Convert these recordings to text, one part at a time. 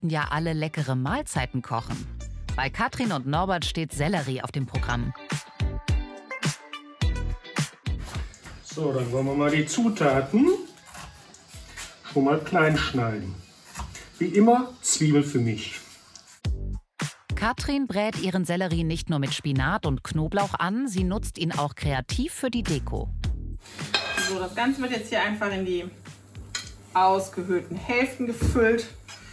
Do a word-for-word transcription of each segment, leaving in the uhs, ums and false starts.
möchten ja alle leckere Mahlzeiten kochen. Bei Katrin und Norbert steht Sellerie auf dem Programm. So, dann wollen wir mal die Zutaten schon mal klein schneiden. Wie immer Zwiebel für mich. Katrin brät ihren Sellerie nicht nur mit Spinat und Knoblauch an, sie nutzt ihn auch kreativ für die Deko. So, das Ganze wird jetzt hier einfach in die ausgehöhlten Hälften gefüllt.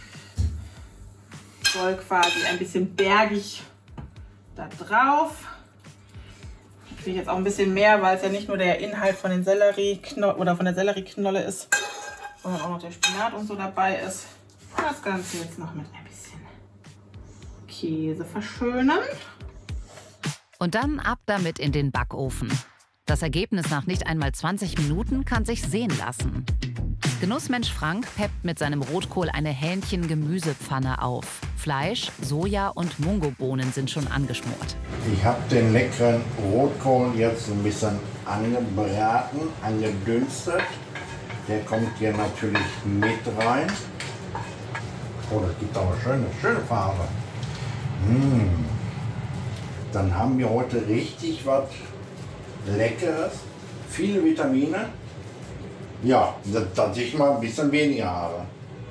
Soll quasi ein bisschen bergig da drauf. Kriege ich jetzt auch ein bisschen mehr, weil es ja nicht nur der Inhalt von den Sellerieknolle oder von der Sellerieknolle ist, sondern auch noch der Spinat und so dabei ist. Das Ganze jetzt noch mit ein bisschen Käse verschönern. Und dann ab damit in den Backofen. Das Ergebnis nach nicht einmal zwanzig Minuten kann sich sehen lassen. Genussmensch Frank peppt mit seinem Rotkohl eine Hähnchen-Gemüsepfanne auf. Fleisch, Soja und Mungobohnen sind schon angeschmort. Ich habe den leckeren Rotkohl jetzt ein bisschen angebraten, angedünstet. Der kommt hier natürlich mit rein. Oh, das gibt aber schöne, schöne Farbe. Mmh. Dann haben wir heute richtig was Leckeres, viele Vitamine. Ja, dass ich mal ein bisschen weniger habe.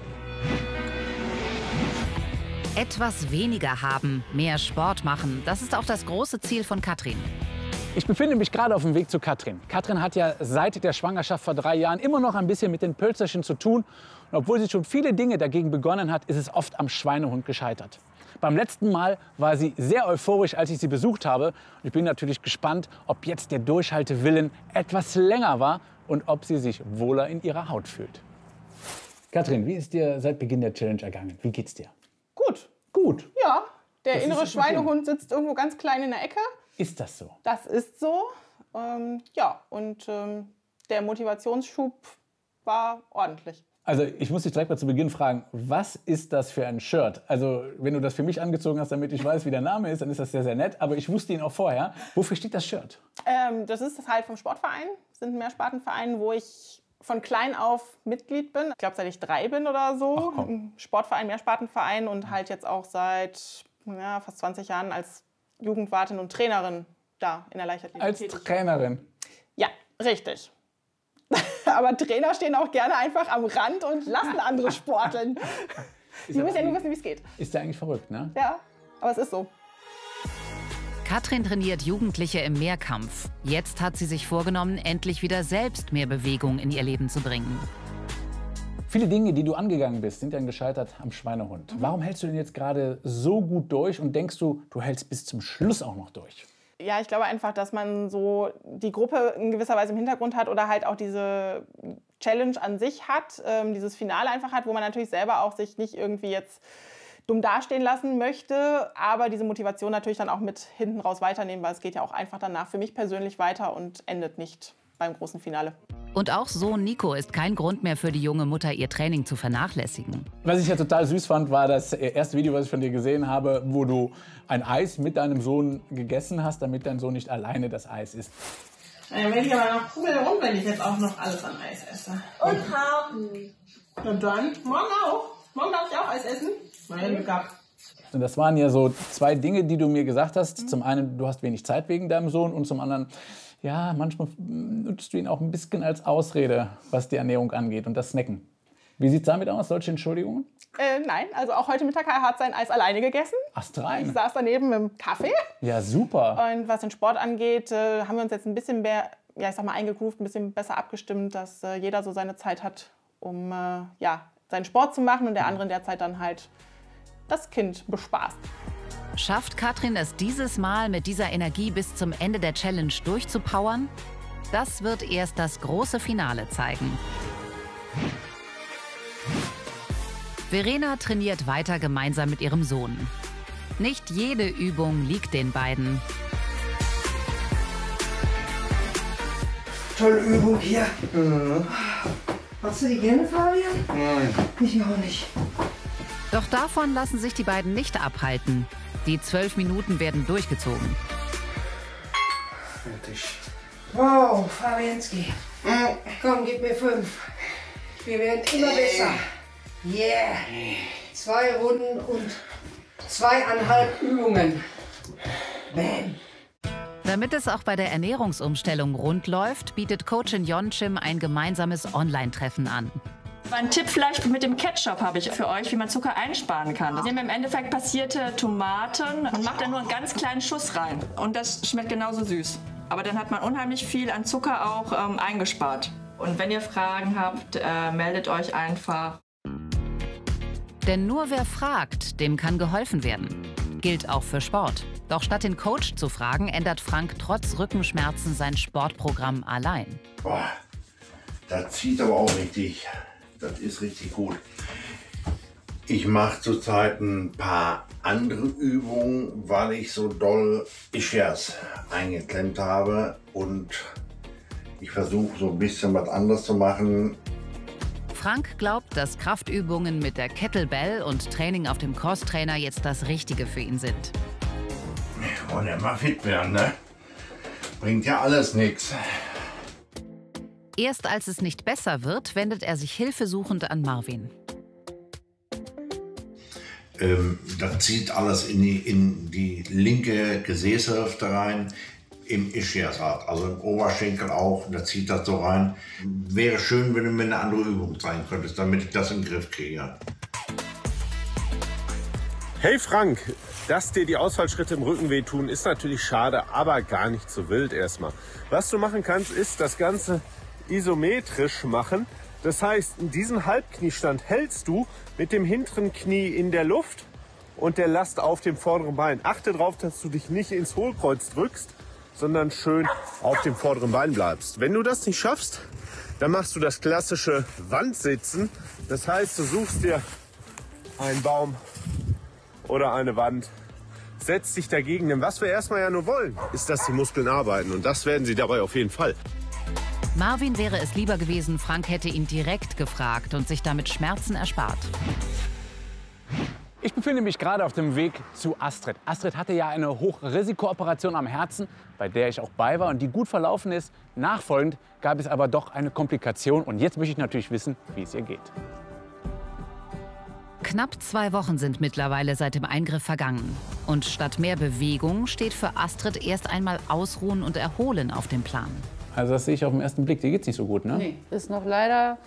Etwas weniger haben, mehr Sport machen, das ist auch das große Ziel von Katrin. Ich befinde mich gerade auf dem Weg zu Katrin. Katrin hat ja seit der Schwangerschaft vor drei Jahren immer noch ein bisschen mit den Pölzerchen zu tun. Und obwohl sie schon viele Dinge dagegen begonnen hat, ist es oft am Schweinehund gescheitert. Beim letzten Mal war sie sehr euphorisch, als ich sie besucht habe. Und ich bin natürlich gespannt, ob jetzt der Durchhaltewillen etwas länger war und ob sie sich wohler in ihrer Haut fühlt. Katrin, wie ist dir seit Beginn der Challenge ergangen? Wie geht's dir? Gut. Gut. Ja, der Das innere ist Schweinehund sitzt irgendwo ganz klein in der Ecke. Ist das so? Das ist so. Ähm, ja, und ähm, der Motivationsschub war ordentlich. Also ich muss dich direkt mal zu Beginn fragen, was ist das für ein Shirt? Also wenn du das für mich angezogen hast, damit ich weiß, wie der Name ist, dann ist das sehr, sehr nett. Aber ich wusste ihn auch vorher. Wofür steht das Shirt? Ähm, das ist das halt vom Sportverein. Das sind ein Mehrspartenverein, wo ich von klein auf Mitglied bin. Ich glaube, seit ich drei bin oder so. Ach, Ein Sportverein, Mehrspartenverein und halt jetzt auch seit ja, fast zwanzig Jahren als Jugendwartin und Trainerin da in der Leichtathletik. Als tätig. Trainerin? Ja, richtig. Aber Trainer stehen auch gerne einfach am Rand und lassen andere sporteln. Die müssen ja nur wissen, wie es geht. Ist ja eigentlich verrückt, ne? Ja, aber es ist so. Katrin trainiert Jugendliche im Mehrkampf. Jetzt hat sie sich vorgenommen, endlich wieder selbst mehr Bewegung in ihr Leben zu bringen. Viele Dinge, die du angegangen bist, sind dann gescheitert am Schweinehund. Mhm. Warum hältst du denn jetzt gerade so gut durch und denkst du, du hältst bis zum Schluss auch noch durch? Ja, ich glaube einfach, dass man so die Gruppe in gewisser Weise im Hintergrund hat oder halt auch diese Challenge an sich hat, ähm, dieses Finale einfach hat, wo man natürlich selber auch sich nicht irgendwie jetzt dumm dastehen lassen möchte, aber diese Motivation natürlich dann auch mit hinten raus weiternehmen, weil es geht ja auch einfach danach für mich persönlich weiter und endet nicht beim großen Finale. Und auch Sohn Nico ist kein Grund mehr für die junge Mutter, ihr Training zu vernachlässigen. Was ich ja total süß fand, war das erste Video, was ich von dir gesehen habe, wo du ein Eis mit deinem Sohn gegessen hast, damit dein Sohn nicht alleine das Eis isst. Dann werde ich aber noch pudelrund, wenn ich jetzt auch noch alles an Eis esse. Und Hafen. Und dann, morgen auch. Morgen darf ich auch Eis essen. Mein Glück gehabt. Und das waren ja so zwei Dinge, die du mir gesagt hast. Mhm. Zum einen, du hast wenig Zeit wegen deinem Sohn und zum anderen, ja, manchmal nutzt du ihn auch ein bisschen als Ausrede, was die Ernährung angeht und das Snacken. Wie sieht es damit aus? Solche Entschuldigungen? Äh, nein, also auch heute Mittag hat er sein Eis alleine gegessen. Astrein. Ich saß daneben im Kaffee. Ja, super. Und was den Sport angeht, äh, haben wir uns jetzt ein bisschen mehr, ja, ich sag mal, eingegroovt, ein bisschen besser abgestimmt, dass äh, jeder so seine Zeit hat, um äh, ja, seinen Sport zu machen und der andere in der Zeit dann halt das Kind bespaßt. Schafft Katrin es dieses Mal mit dieser Energie bis zum Ende der Challenge durchzupowern? Das wird erst das große Finale zeigen. Verena trainiert weiter gemeinsam mit ihrem Sohn. Nicht jede Übung liegt den beiden. Tolle Übung hier. Mhm. Machst du die gerne, Fabian? Nein. Ich auch nicht. Doch davon lassen sich die beiden nicht abhalten. Die zwölf Minuten werden durchgezogen. Fertig. Wow, Fabianski. Komm, gib mir fünf. Wir werden immer besser. Yeah. zwei Runden und zweieinhalb Übungen. Bam. Damit es auch bei der Ernährungsumstellung rund läuft, bietet Coachin Yeonchim ein gemeinsames Online-Treffen an. Ein Tipp vielleicht mit dem Ketchup habe ich für euch, wie man Zucker einsparen kann. Ich nehme im Endeffekt passierte Tomaten und mache da nur einen ganz kleinen Schuss rein. Und das schmeckt genauso süß. Aber dann hat man unheimlich viel an Zucker auch ähm, eingespart. Und wenn ihr Fragen habt, äh, meldet euch einfach. Denn nur wer fragt, dem kann geholfen werden. Gilt auch für Sport. Doch statt den Coach zu fragen, ändert Frank trotz Rückenschmerzen sein Sportprogramm allein. Boah, das zieht aber auch richtig. Das ist richtig gut. Ich mache zurzeit ein paar andere Übungen, weil ich so doll Ischias eingeklemmt habe. Und ich versuche so ein bisschen was anderes zu machen. Frank glaubt, dass Kraftübungen mit der Kettlebell und Training auf dem Crosstrainer jetzt das Richtige für ihn sind. Und er mal fit werden, ne? Bringt ja alles nichts. Erst als es nicht besser wird, wendet er sich hilfesuchend an Marvin. Ähm, das zieht alles in die, in die linke Gesäßhälfte rein, im Ischiasrad, also im Oberschenkel auch, da zieht das so rein. Wäre schön, wenn du mir eine andere Übung zeigen könntest, damit ich das in den Griff kriege. Hey Frank, dass dir die Ausfallschritte im Rücken wehtun, ist natürlich schade, aber gar nicht so wild erstmal. Was du machen kannst, ist das Ganze isometrisch machen. Das heißt, in diesem Halbkniestand hältst du mit dem hinteren Knie in der Luft und der Last auf dem vorderen Bein. Achte darauf, dass du dich nicht ins Hohlkreuz drückst, sondern schön auf dem vorderen Bein bleibst. Wenn du das nicht schaffst, dann machst du das klassische Wandsitzen. Das heißt, du suchst dir einen Baum oder eine Wand, setzt dich dagegen. Denn was wir erstmal ja nur wollen, ist, dass die Muskeln arbeiten. Und das werden sie dabei auf jeden Fall. Marvin wäre es lieber gewesen, Frank hätte ihn direkt gefragt und sich damit Schmerzen erspart. Ich befinde mich gerade auf dem Weg zu Astrid. Astrid hatte ja eine Hochrisikooperation am Herzen, bei der ich auch bei war und die gut verlaufen ist. Nachfolgend gab es aber doch eine Komplikation. Und jetzt möchte ich natürlich wissen, wie es ihr geht. Knapp zwei Wochen sind mittlerweile seit dem Eingriff vergangen. Und statt mehr Bewegung steht für Astrid erst einmal Ausruhen und Erholen auf dem Plan. Also das sehe ich auf den ersten Blick. Dir geht's nicht so gut, ne? Nee, ist noch leider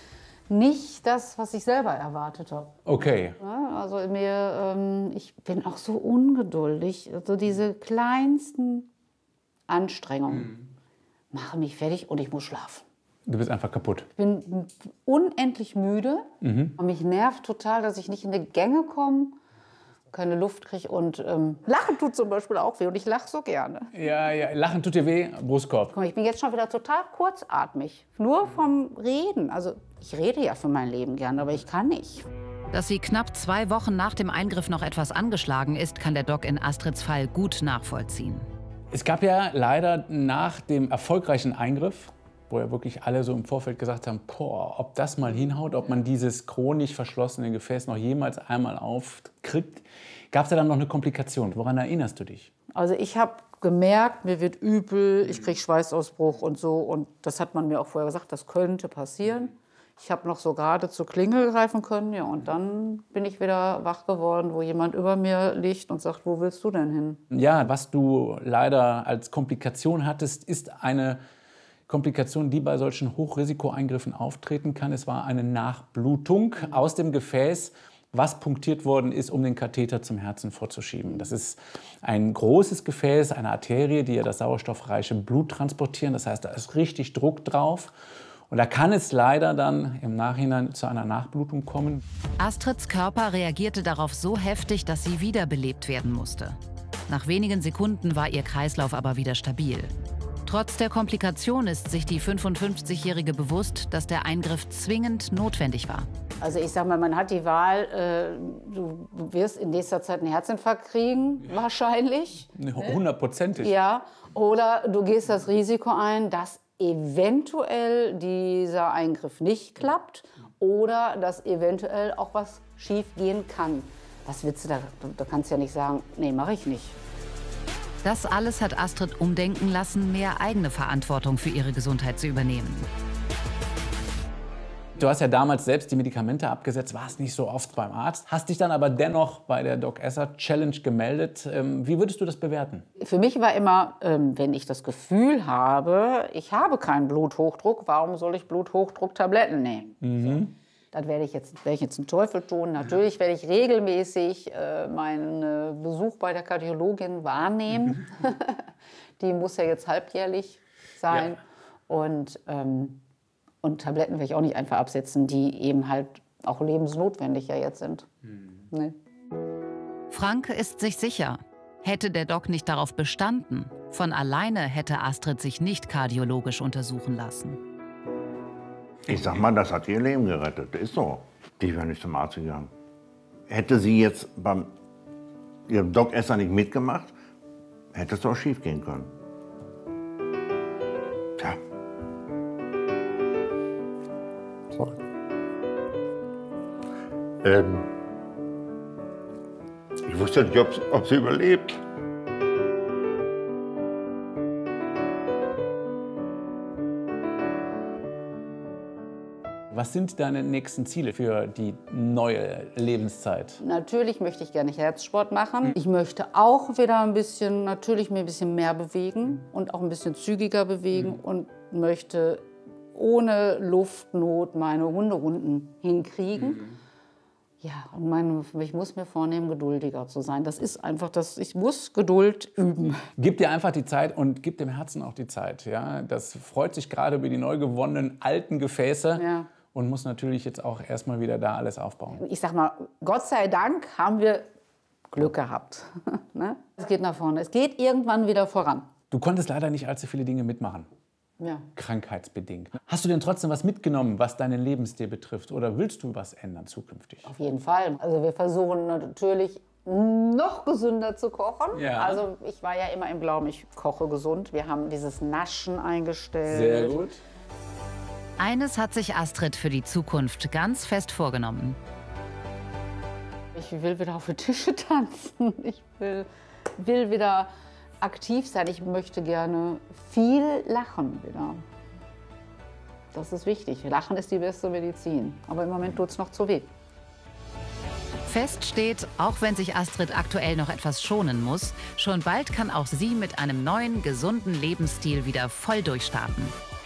nicht das, was ich selber erwartet habe. Okay. Ja, also mir, ähm, ich bin auch so ungeduldig. Also diese kleinsten Anstrengungen mhm. machen mich fertig und ich muss schlafen. Du bist einfach kaputt. Ich bin unendlich müde. Mhm. Und mich nervt total, dass ich nicht in die Gänge komme, keine Luft kriege. Und ähm, Lachen tut zum Beispiel auch weh. Und ich lache so gerne. Ja, ja, Lachen tut dir weh, Brustkorb. Guck mal, ich bin jetzt schon wieder total kurzatmig. Nur vom Reden. Also ich rede ja für mein Leben gern, aber ich kann nicht. Dass sie knapp zwei Wochen nach dem Eingriff noch etwas angeschlagen ist, kann der Doc in Astrids Fall gut nachvollziehen. Es gab ja leider nach dem erfolgreichen Eingriff, wo ja wirklich alle so im Vorfeld gesagt haben, boah, ob das mal hinhaut, ob man dieses chronisch verschlossene Gefäß noch jemals einmal aufkriegt, gab es ja dann noch eine Komplikation. Woran erinnerst du dich? Also ich habe gemerkt, mir wird übel, ich kriege Schweißausbruch und so. Und das hat man mir auch vorher gesagt, das könnte passieren. Ich habe noch so gerade zur Klingel greifen können. Ja, und dann bin ich wieder wach geworden, wo jemand über mir liegt und sagt, wo willst du denn hin? Ja, was du leider als Komplikation hattest, ist eine Komplikation, die bei solchen Hochrisikoeingriffen auftreten kann. Es war eine Nachblutung aus dem Gefäß, was punktiert worden ist, um den Katheter zum Herzen vorzuschieben. Das ist ein großes Gefäß, eine Arterie, die ja das sauerstoffreiche Blut transportieren. Das heißt, da ist richtig Druck drauf. Und da kann es leider dann im Nachhinein zu einer Nachblutung kommen. Astrids Körper reagierte darauf so heftig, dass sie wiederbelebt werden musste. Nach wenigen Sekunden war ihr Kreislauf aber wieder stabil. Trotz der Komplikation ist sich die fünfundfünfzigjährige bewusst, dass der Eingriff zwingend notwendig war. Also ich sag mal, man hat die Wahl, äh, du wirst in nächster Zeit einen Herzinfarkt kriegen, ja. wahrscheinlich. Hundertprozentig. Ja, oder du gehst das Risiko ein, dass eventuell dieser Eingriff nicht klappt oder dass eventuell auch was schief gehen kann. Was willst du da? Da kannst du ja nicht sagen, nee, mache ich nicht. Das alles hat Astrid umdenken lassen, mehr eigene Verantwortung für ihre Gesundheit zu übernehmen. Du hast ja damals selbst die Medikamente abgesetzt, warst nicht so oft beim Arzt, hast dich dann aber dennoch bei der Doc Esser Challenge gemeldet. Wie würdest du das bewerten? Für mich war immer, wenn ich das Gefühl habe, ich habe keinen Bluthochdruck, warum soll ich Bluthochdrucktabletten nehmen? Mhm. So. Das werde ich jetzt, werde ich jetzt einen Teufel tun. Natürlich werde ich regelmäßig äh, meinen äh, Besuch bei der Kardiologin wahrnehmen. Die muss ja jetzt halbjährlich sein. Ja. Und, ähm, und Tabletten werde ich auch nicht einfach absetzen, die eben halt auch lebensnotwendig ja jetzt sind. Mhm. Nee. Frank ist sich sicher, hätte der Doc nicht darauf bestanden, von alleine hätte Astrid sich nicht kardiologisch untersuchen lassen. Ich sag mal, das hat ihr Leben gerettet. Das ist so. Die wäre nicht zum Arzt gegangen. Hätte sie jetzt beim ihrem Doc Esser nicht mitgemacht, hätte es auch schief gehen können. Tja. Sorry. Ähm, ich wusste nicht, ob, ob sie überlebt. Was sind deine nächsten Ziele für die neue Lebenszeit? Natürlich möchte ich gerne Herzsport machen. Ich möchte auch wieder ein bisschen, natürlich mir ein bisschen mehr bewegen und auch ein bisschen zügiger bewegen und möchte ohne Luftnot meine Hunderunden hinkriegen. Ja, und meine, ich muss mir vornehmen, geduldiger zu sein. Das ist einfach, das, ich muss Geduld üben. Gib dir einfach die Zeit und gib dem Herzen auch die Zeit. Ja? Das freut sich gerade über die neu gewonnenen alten Gefäße. Ja. Und muss natürlich jetzt auch erstmal wieder da alles aufbauen. Ich sag mal, Gott sei Dank haben wir Glück gehabt. Ne? Es geht nach vorne. Es geht irgendwann wieder voran. Du konntest leider nicht allzu viele Dinge mitmachen. Ja. Krankheitsbedingt. Hast du denn trotzdem was mitgenommen, was deinen Lebensstil betrifft? Oder willst du was ändern zukünftig? Auf jeden Fall. Also wir versuchen natürlich noch gesünder zu kochen. Ja. Also ich war ja immer im Glauben, ich koche gesund. Wir haben dieses Naschen eingestellt. Sehr gut. Eines hat sich Astrid für die Zukunft ganz fest vorgenommen. Ich will wieder auf die Tische tanzen. Ich will, will wieder aktiv sein. Ich möchte gerne viel lachen wieder. Das ist wichtig. Lachen ist die beste Medizin. Aber im Moment tut es noch zu weh. Fest steht, auch wenn sich Astrid aktuell noch etwas schonen muss, schon bald kann auch sie mit einem neuen, gesunden Lebensstil wieder voll durchstarten.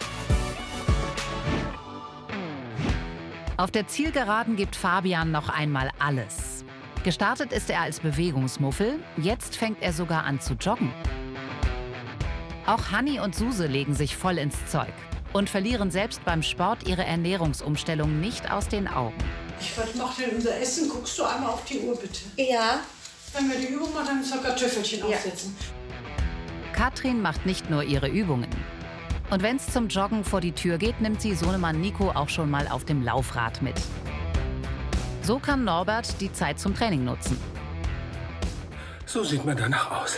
Auf der Zielgeraden gibt Fabian noch einmal alles. Gestartet ist er als Bewegungsmuffel, jetzt fängt er sogar an zu joggen. Auch Hanni und Suse legen sich voll ins Zeug und verlieren selbst beim Sport ihre Ernährungsumstellung nicht aus den Augen. Was macht denn unser Essen? Guckst du einmal auf die Uhr, bitte? Ja. Wenn wir die Übung machen, dann müssen wir Kartoffelchen ja. aufsetzen. Katrin macht nicht nur ihre Übungen. Und wenn es zum Joggen vor die Tür geht, nimmt sie Sohnemann Nico auch schon mal auf dem Laufrad mit. So kann Norbert die Zeit zum Training nutzen. So sieht man danach aus.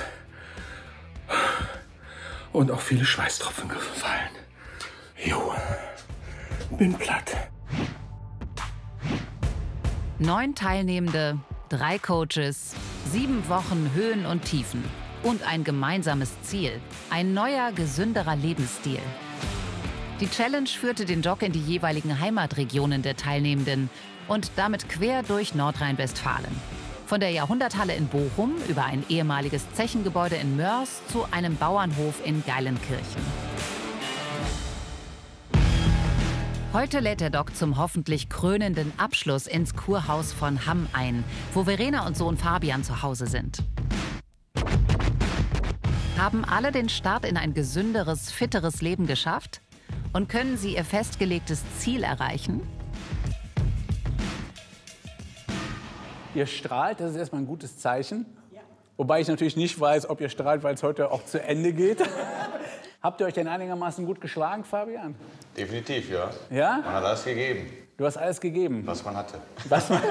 Und auch viele Schweißtropfen gefallen. Jo, bin platt. Neun Teilnehmende, drei Coaches, sieben Wochen Höhen und Tiefen. Und ein gemeinsames Ziel, ein neuer, gesünderer Lebensstil. Die Challenge führte den Jog in die jeweiligen Heimatregionen der Teilnehmenden und damit quer durch Nordrhein-Westfalen. Von der Jahrhunderthalle in Bochum über ein ehemaliges Zechengebäude in Mörs zu einem Bauernhof in Geilenkirchen. Heute lädt der Doc zum hoffentlich krönenden Abschluss ins Kurhaus von Hamm ein, wo Verena und Sohn Fabian zu Hause sind. Haben alle den Start in ein gesünderes, fitteres Leben geschafft? Und können sie ihr festgelegtes Ziel erreichen? Ihr strahlt, das ist erstmal ein gutes Zeichen. Ja. Wobei ich natürlich nicht weiß, ob ihr strahlt, weil es heute auch zu Ende geht. Habt ihr euch denn einigermaßen gut geschlagen, Fabian? Definitiv, ja. Ja? Man hat alles gegeben. Du hast alles gegeben? Was man hatte. Was man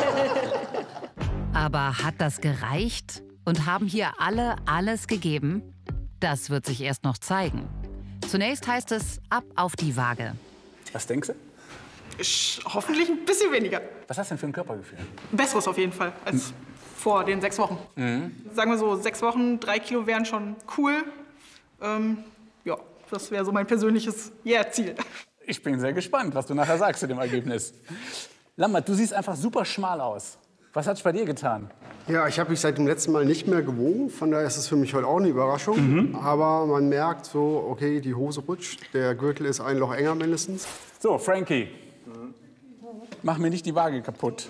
Aber hat das gereicht? Und haben hier alle alles gegeben? Das wird sich erst noch zeigen. Zunächst heißt es ab auf die Waage. Was denkst du? Ich, hoffentlich ein bisschen weniger. Was hast du denn für ein Körpergefühl? Besseres auf jeden Fall als hm. vor den sechs Wochen. Mhm. Sagen wir so, sechs Wochen, drei Kilo wären schon cool. Ähm, ja, das wäre so mein persönliches Yeah-Ziel. Ich bin sehr gespannt, was du nachher sagst zu dem Ergebnis. Lambert, du siehst einfach super schmal aus. Was hat sich bei dir getan? Ja, ich habe mich seit dem letzten Mal nicht mehr gewogen. Von daher ist es für mich heute auch eine Überraschung. Mhm. Aber man merkt so, okay, die Hose rutscht. Der Gürtel ist ein Loch enger mindestens. So, Frankie, mhm. mach mir nicht die Waage kaputt.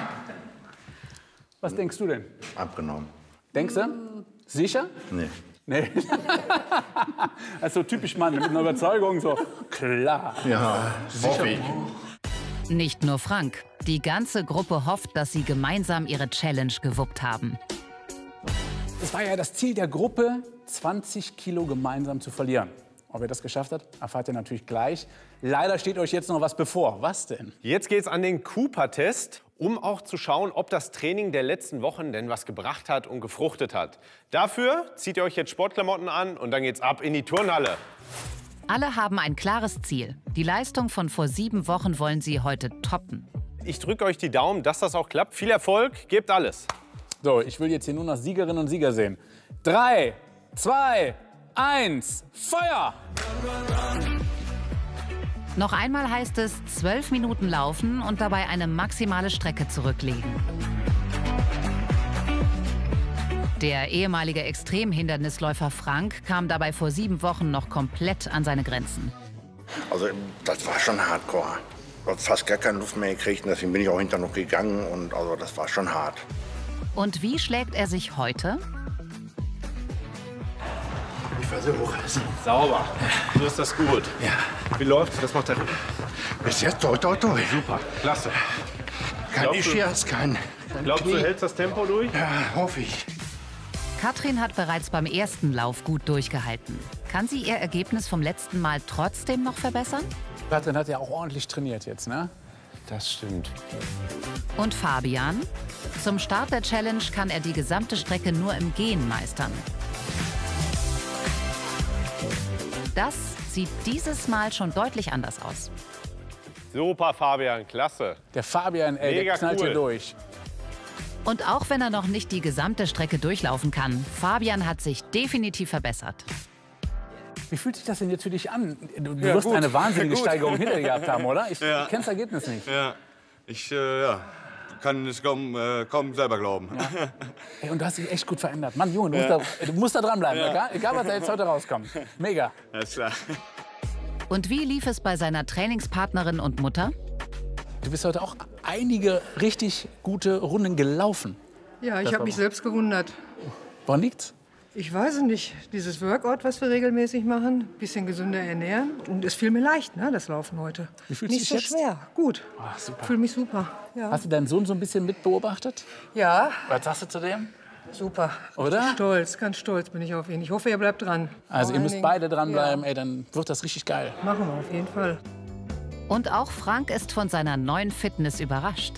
Was denkst du denn? Abgenommen. Denkst du? Sicher? Nee. Nee. Das ist so typisch Mann, mit einer Überzeugung so, klar. Ja, hoffe ich. Nicht nur Frank. Die ganze Gruppe hofft, dass sie gemeinsam ihre Challenge gewuppt haben. Es war ja das Ziel der Gruppe, zwanzig Kilo gemeinsam zu verlieren. Ob ihr das geschafft habt, erfahrt ihr natürlich gleich. Leider steht euch jetzt noch was bevor. Was denn? Jetzt geht's an den Cooper-Test, um auch zu schauen, ob das Training der letzten Wochen denn was gebracht hat und gefruchtet hat. Dafür zieht ihr euch jetzt Sportklamotten an und dann geht's ab in die Turnhalle. Alle haben ein klares Ziel. Die Leistung von vor sieben Wochen wollen sie heute toppen. Ich drücke euch die Daumen, dass das auch klappt. Viel Erfolg, gebt alles. So, ich will jetzt hier nur noch Siegerinnen und Sieger sehen. Drei, zwei, eins, Feuer! Noch einmal heißt es zwölf Minuten laufen und dabei eine maximale Strecke zurücklegen. Der ehemalige Extremhindernisläufer Frank kam dabei vor sieben Wochen noch komplett an seine Grenzen. Also das war schon hardcore. Ich habe fast gar keine Luft mehr gekriegt und deswegen bin ich auch hinterher noch gegangen und also das war schon hart. Und wie schlägt er sich heute? Ich versuche es. Sauber. So ist das gut. Ja. Wie läuft's? Das macht der Rücken. Bis jetzt toi toi toi. Super, klasse. Kein Ischias, kein, kein Glaubst du, du hältst das Tempo durch? Ja, hoffe ich. Katrin hat bereits beim ersten Lauf gut durchgehalten. Kann sie ihr Ergebnis vom letzten Mal trotzdem noch verbessern? Katrin hat ja auch ordentlich trainiert jetzt, ne? Das stimmt. Und Fabian? Zum Start der Challenge kann er die gesamte Strecke nur im Gehen meistern. Das sieht dieses Mal schon deutlich anders aus. Super, Fabian, klasse. Der Fabian, ey, Mega der knallt cool. hier durch. Und auch wenn er noch nicht die gesamte Strecke durchlaufen kann, Fabian hat sich definitiv verbessert. Wie fühlt sich das denn jetzt für dich an? Du, du Ja, wirst gut. eine wahnsinnige Ja, gut. Steigerung hinter dir gehabt haben, oder? Ich, Ja. ich kenne das Ergebnis nicht. Ja, ich äh, ja, kann es kaum, äh, kaum selber glauben. Ja. Ey, und du hast dich echt gut verändert. Mann, Junge, du, musst, da, du musst da dranbleiben, Ja. egal, egal was da jetzt heute rauskommt. Mega. Alles klar. Und wie lief es bei seiner Trainingspartnerin und Mutter? Du bist heute auch einige richtig gute Runden gelaufen. Ja, ich Das habe war mich gut. selbst gewundert. Woran liegt's? Ich weiß es nicht. Dieses Workout, was wir regelmäßig machen, bisschen gesünder ernähren. Und es fiel mir leicht, ne, das Laufen heute. Wie fühlst du nicht dich so jetzt? schwer. Gut. Ah, super. Fühle mich super. Ja. Hast du deinen Sohn so ein bisschen mit beobachtet? Ja. Was sagst du zu dem? Super. Oder? Stolz, ganz stolz bin ich auf ihn. Ich hoffe, er bleibt dran. Also Vor ihr allen müsst Dingen- beide dranbleiben, Ja. ey, dann wird das richtig geil. Machen wir auf jeden Fall. Und auch Frank ist von seiner neuen Fitness überrascht.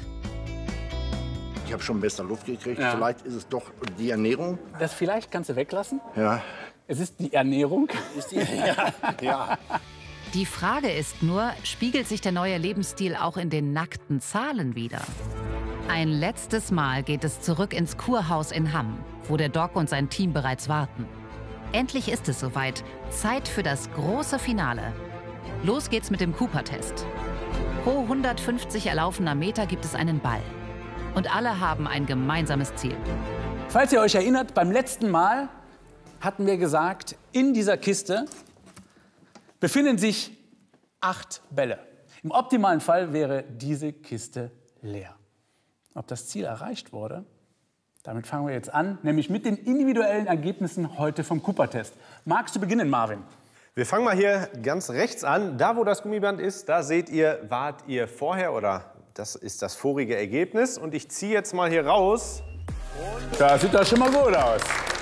Ich habe schon besser Luft gekriegt. Ja. Vielleicht ist es doch die Ernährung. Das vielleicht kannst du weglassen. Ja. Es ist die Ernährung. Ist die? Ja. Ja. Die Frage ist nur, spiegelt sich der neue Lebensstil auch in den nackten Zahlen wider? Ein letztes Mal geht es zurück ins Kurhaus in Hamm, wo der Doc und sein Team bereits warten. Endlich ist es soweit. Zeit für das große Finale. Los geht's mit dem Cooper-Test. Pro hundertfünfzig erlaufener Meter gibt es einen Ball. Und alle haben ein gemeinsames Ziel. Falls ihr euch erinnert, beim letzten Mal hatten wir gesagt, in dieser Kiste befinden sich acht Bälle. Im optimalen Fall wäre diese Kiste leer. Ob das Ziel erreicht wurde, damit fangen wir jetzt an, nämlich mit den individuellen Ergebnissen heute vom Cooper-Test. Magst du beginnen, Marvin? Wir fangen mal hier ganz rechts an. Da, wo das Gummiband ist, da seht ihr, wart ihr vorher oder das ist das vorige Ergebnis. Und ich ziehe jetzt mal hier raus. Da sieht das schon mal gut aus.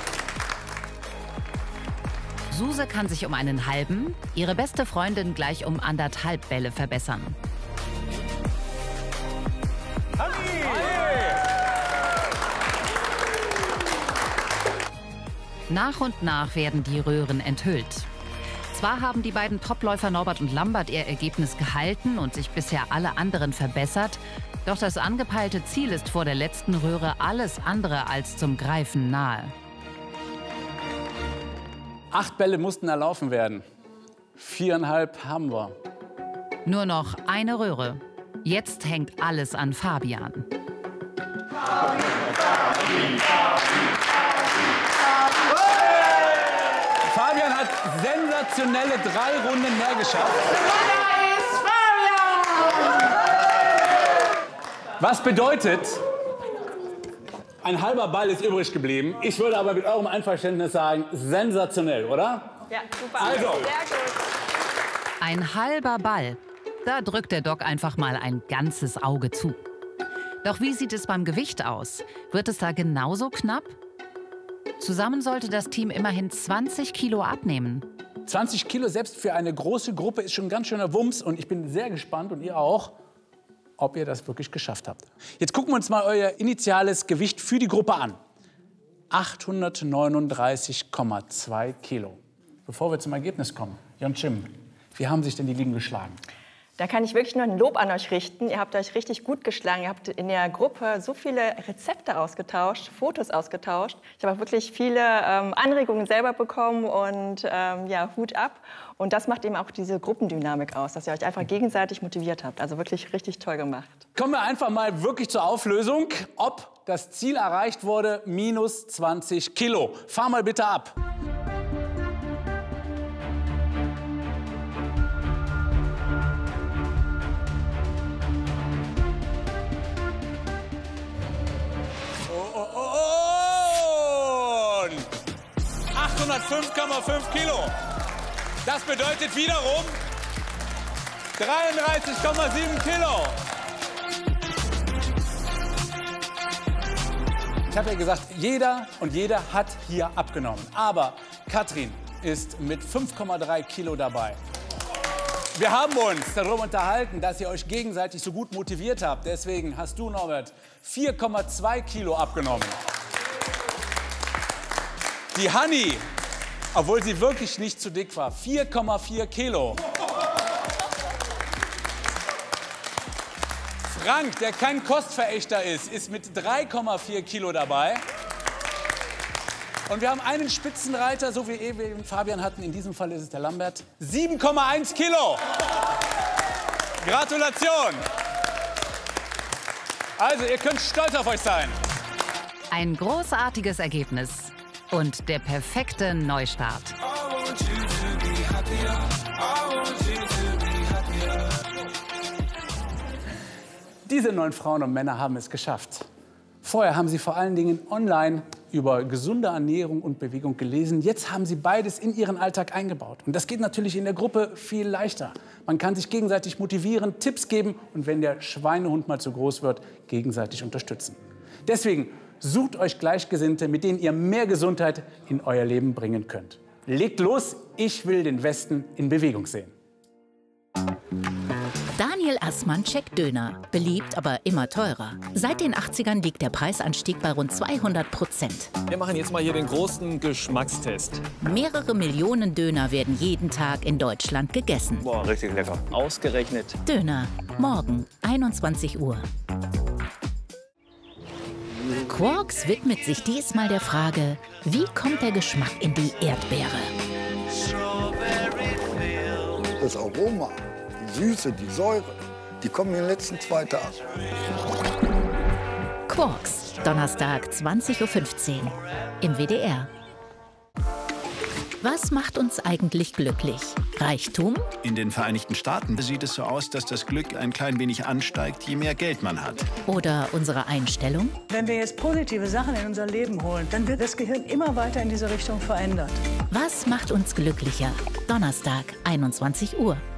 Suse kann sich um einen halben, ihre beste Freundin gleich um anderthalb Bälle verbessern. Nach und nach werden die Röhren enthüllt. Zwar haben die beiden Topläufer Norbert und Lambert ihr Ergebnis gehalten und sich bisher alle anderen verbessert, doch das angepeilte Ziel ist vor der letzten Röhre alles andere als zum Greifen nahe. Acht Bälle mussten erlaufen werden. Viereinhalb haben wir. Nur noch eine Röhre. Jetzt hängt alles an Fabian. Fabian hat sensationelle drei Runden mehr geschafft. Was bedeutet, ein halber Ball ist übrig geblieben. Ich würde aber mit eurem Einverständnis sagen, sensationell, oder? Ja, super. Also. Sehr gut. Ein halber Ball. Da drückt der Doc einfach mal ein ganzes Auge zu. Doch wie sieht es beim Gewicht aus? Wird es da genauso knapp? Zusammen sollte das Team immerhin zwanzig Kilo abnehmen. zwanzig Kilo selbst für eine große Gruppe ist schon ein ganz schöner Wumms. Und ich bin sehr gespannt, und ihr auch, ob ihr das wirklich geschafft habt. Jetzt gucken wir uns mal euer initiales Gewicht für die Gruppe an. achthundertneununddreißig Komma zwei Kilo. Bevor wir zum Ergebnis kommen, Yeonjim, wie haben sich denn die Ligen geschlagen? Da kann ich wirklich nur ein Lob an euch richten. Ihr habt euch richtig gut geschlagen. Ihr habt in der Gruppe so viele Rezepte ausgetauscht, Fotos ausgetauscht. Ich habe auch wirklich viele ähm, Anregungen selber bekommen und ähm, ja, Hut ab. Und das macht eben auch diese Gruppendynamik aus, dass ihr euch einfach gegenseitig motiviert habt. Also wirklich richtig toll gemacht. Kommen wir einfach mal wirklich zur Auflösung, ob das Ziel erreicht wurde, minus zwanzig Kilo. Fahr mal bitte ab. achthundertfünf Komma fünf Kilo. Das bedeutet wiederum dreiunddreißig Komma sieben Kilo. Ich habe ja gesagt, jeder und jeder hat hier abgenommen. Aber Katrin ist mit fünf Komma drei Kilo dabei. Wir haben uns darüber unterhalten, dass ihr euch gegenseitig so gut motiviert habt. Deswegen hast du, Norbert, vier Komma zwei Kilo abgenommen. Die Hanni, obwohl sie wirklich nicht zu dick war, vier Komma vier Kilo. Frank, der kein Kostverächter ist, ist mit drei Komma vier Kilo dabei. Und wir haben einen Spitzenreiter, so wie wir und Fabian hatten, in diesem Fall ist es der Lambert, sieben Komma eins Kilo. Gratulation. Also, ihr könnt stolz auf euch sein. Ein großartiges Ergebnis und der perfekte Neustart. Diese neun Frauen und Männer haben es geschafft. Vorher haben sie vor allen Dingen online über gesunde Ernährung und Bewegung gelesen. Jetzt haben sie beides in ihren Alltag eingebaut. Und das geht natürlich in der Gruppe viel leichter. Man kann sich gegenseitig motivieren, Tipps geben und wenn der Schweinehund mal zu groß wird, gegenseitig unterstützen. Deswegen sucht euch Gleichgesinnte, mit denen ihr mehr Gesundheit in euer Leben bringen könnt. Legt los, ich will den Westen in Bewegung sehen. Daniel Assmann checkt Döner. Beliebt, aber immer teurer. Seit den achtzigern liegt der Preisanstieg bei rund zweihundert Prozent. Wir machen jetzt mal hier den großen Geschmackstest. Mehrere Millionen Döner werden jeden Tag in Deutschland gegessen. Boah, richtig lecker. Ausgerechnet. Döner. Morgen, einundzwanzig Uhr. Quarks widmet sich diesmal der Frage, wie kommt der Geschmack in die Erdbeere? Das Aroma, die Süße, die Säure, die kommen in den letzten zwei Tagen. Quarks, Donnerstag, zwanzig Uhr fünfzehn im W D R. Was macht uns eigentlich glücklich? Reichtum? In den Vereinigten Staaten sieht es so aus, dass das Glück ein klein wenig ansteigt, je mehr Geld man hat. Oder unsere Einstellung? Wenn wir jetzt positive Sachen in unser Leben holen, dann wird das Gehirn immer weiter in diese Richtung verändert. Was macht uns glücklicher? Donnerstag, einundzwanzig Uhr.